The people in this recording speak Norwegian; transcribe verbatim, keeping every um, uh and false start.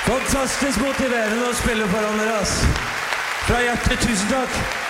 Fantastisk motiverende å spille foran dere, ass. Fra hjertet, tusen takk.